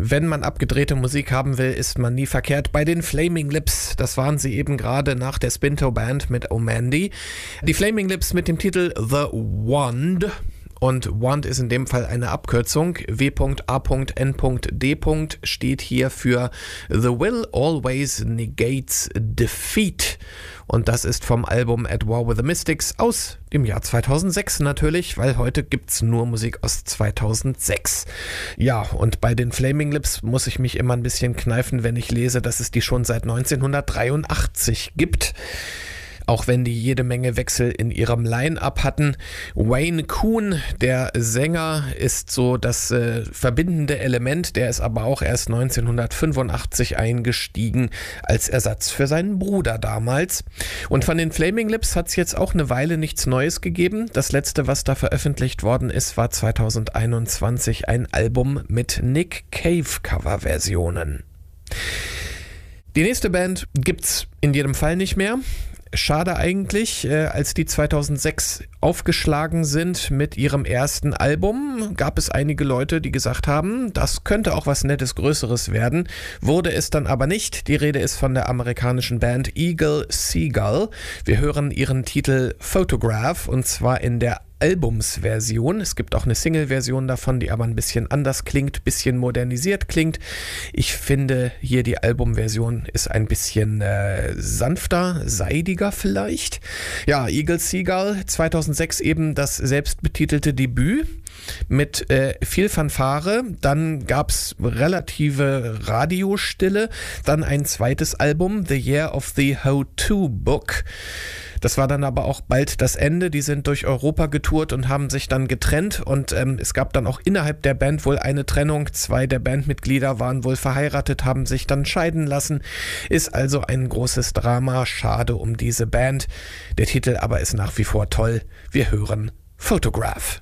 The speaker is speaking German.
wenn man abgedrehte Musik haben will, ist man nie verkehrt bei den Flaming Lips. Das waren sie eben gerade nach der Spinto Band mit Oh Mandy. Die Flaming Lips mit dem Titel The Wand. Und WAND ist in dem Fall eine Abkürzung. W.A.N.D. steht hier für The Will Always Negates Defeat. Und das ist vom Album At War with the Mystics aus dem Jahr 2006 natürlich, weil heute gibt's nur Musik aus 2006. Ja, und bei den Flaming Lips muss ich mich immer ein bisschen kneifen, wenn ich lese, dass es die schon seit 1983 gibt. Auch wenn die jede Menge Wechsel in ihrem Line-Up hatten. Wayne Coon, der Sänger, ist so das verbindende Element. Der ist aber auch erst 1985 eingestiegen als Ersatz für seinen Bruder damals. Und von den Flaming Lips hat es jetzt auch eine Weile nichts Neues gegeben. Das letzte, was da veröffentlicht worden ist, war 2021 ein Album mit Nick Cave Coverversionen. Die nächste Band gibt's in jedem Fall nicht mehr. Schade eigentlich, als die 2006 aufgeschlagen sind mit ihrem ersten Album, gab es einige Leute, die gesagt haben, das könnte auch was Nettes, Größeres werden, wurde es dann aber nicht. Die Rede ist von der amerikanischen Band Eagle Seagull. Wir hören ihren Titel Photograph und zwar in der Albumsversion. Es gibt auch eine Single-Version davon, die aber ein bisschen anders klingt, bisschen modernisiert klingt. Ich finde hier die Albumversion ist ein bisschen sanfter, seidiger vielleicht. Ja, Eagle Seagull, 2006 eben das selbstbetitelte Debüt mit viel Fanfare. Dann gab es relative Radiostille. Dann ein zweites Album, The Year of the How-To Book. Das war dann aber auch bald das Ende. Die sind durch Europa getourt und haben sich dann getrennt. Und es gab dann auch innerhalb der Band wohl eine Trennung. 2 der Bandmitglieder waren wohl verheiratet, haben sich dann scheiden lassen. Ist also ein großes Drama. Schade um diese Band. Der Titel aber ist nach wie vor toll. Wir hören Photograph.